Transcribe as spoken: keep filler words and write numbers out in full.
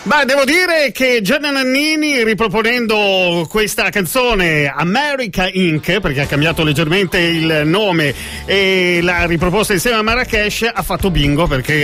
Ma devo dire che Gianna Nannini, riproponendo questa canzone America Incorporated, perché ha cambiato leggermente il nome e l'ha riproposta insieme a Marrakesh, ha fatto bingo, perché